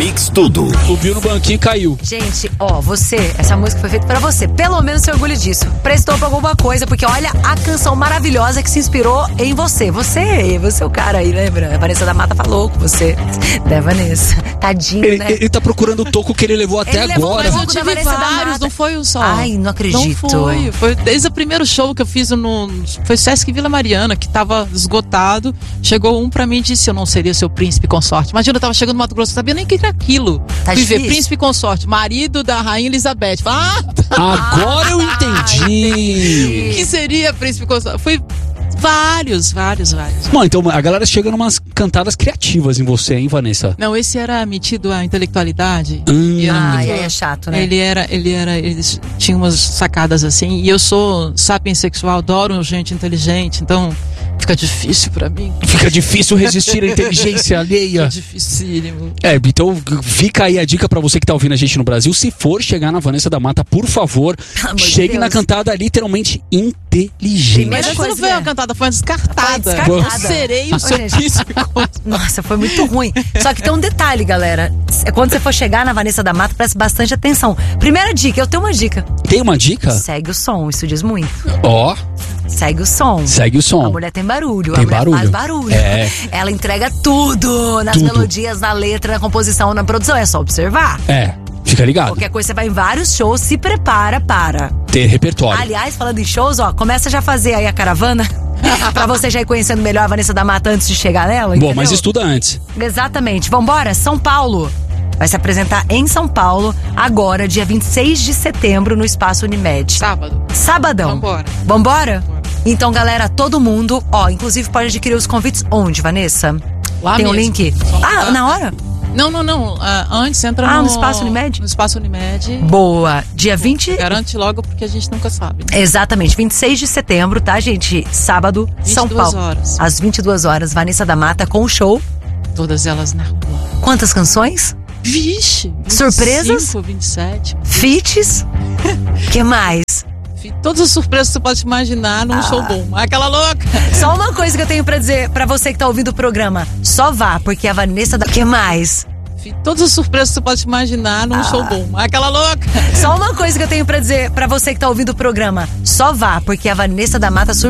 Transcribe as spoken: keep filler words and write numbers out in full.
Mix Tudo. Subiu no banquinho e caiu. Gente, ó, você, essa música foi feita pra você. Pelo menos se orgulhe disso. Prestou pra alguma coisa, porque olha a canção maravilhosa que se inspirou em você. Você, você é o cara aí, lembra? A Vanessa da Mata falou com você. Né, Vanessa? Tadinho, Ele, né? ele tá procurando o toco que ele levou até Ele levou agora. um Mas eu pouco da tive Vanessa da vários, Mata. não foi um só. Ai, não acredito. Não foi, foi desde o primeiro show que eu fiz no... Foi Sesc Vila Mariana, que tava esgotado. Chegou um pra mim e disse, eu não seria seu príncipe consorte. Imagina, eu tava chegando no Mato Grosso, eu sabia nem o que era aquilo. Tá Fui ver difícil. príncipe consorte, marido da rainha Elizabeth. Ah, Agora eu entendi. o que seria príncipe consorte? Foi vários, vários, vários. Bom, então a galera chega numas cantadas criativas em você, hein, Vanessa? Não, esse era metido à intelectualidade. Hum. E era Ai, muito- aí é chato, né? Ele era, ele era, eles tinham umas sacadas assim, e eu sou sapiensexual, adoro gente inteligente, então fica difícil pra mim. Fica difícil resistir à inteligência alheia. É dificílimo. É, então fica aí a dica pra você que tá ouvindo a gente no Brasil. Se for chegar na Vanessa da Mata, por favor, Pelo amor de chegue Deus. na cantada literalmente inteligente. Primeira Mas essa coisa, não foi né? uma cantada, foi uma descartada. Foi descartada. Eu serei o Ô, seu gente. príncipe consorte. Nossa, foi muito ruim. Só que tem um detalhe, galera. Quando você for chegar na Vanessa da Mata, preste bastante atenção. Primeira dica, eu tenho uma dica. Tem uma dica? Segue o som, isso diz muito. Ó, Segue o som. segue o som. A mulher tem barulho, Tem a mulher barulho. faz barulho. É. Ela entrega tudo nas Tudo. melodias, na letra, na composição, na produção. É só observar. É, fica ligado. Qualquer coisa, você vai em vários shows, se prepara para. Ter repertório. Aliás, falando em shows, ó, começa já a fazer aí a caravana. Pra você já ir conhecendo melhor a Vanessa da Mata antes de chegar nela. Bom, entendeu? mas estuda antes. Exatamente. Vambora, São Paulo. Vai se apresentar em São Paulo, agora, dia vinte e seis de setembro, no Espaço Unimed. Sábado. Sabadão. Vambora. Vambora? Então, galera, todo mundo, ó, inclusive pode adquirir os convites onde, Vanessa? Lá Tem o mesmo. link? Só Ah, lá. na hora? Não, não, não. Ah, antes entra Ah, no... no Espaço Unimed? No Espaço Unimed. Boa. Dia vinte. Garante logo, porque a gente nunca sabe. Né? Exatamente, vinte e seis de setembro, tá, gente? Sábado, São vinte e duas Paulo. horas. Às vinte e duas horas, Vanessa da Mata com o show. Todas elas na rua. Quantas canções? Vixe! Surpresas? vinte e cinco, vinte e sete. Feats? Que mais? Fi- Todas as surpresas que você pode imaginar num show bom. Aquela louca! Só uma coisa que eu tenho pra dizer pra você que tá ouvindo o programa. Só vá, porque a Vanessa da... Que mais? Fi- Todas as surpresas que você pode imaginar num show bom. Aquela louca! Só uma coisa que eu tenho pra dizer pra você que tá ouvindo o programa. Só vá, porque a Vanessa da Mata